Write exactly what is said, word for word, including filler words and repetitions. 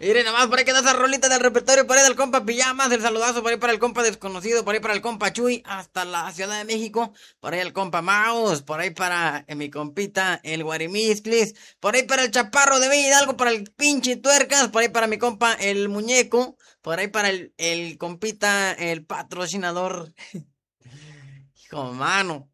Miren nomás, por ahí queda esa rolita del repertorio, por ahí del compa Pijamas, el saludazo por ahí para el compa Desconocido, por ahí para el compa Chuy, hasta la Ciudad de México, por ahí el compa Maus, por ahí para eh, mi compita el Guarimisclis, por ahí para el Chaparro de Villa Hidalgo, para el pinche Tuercas, por ahí para mi compa el Muñeco, por ahí para el, el compita, el patrocinador, hijo mano.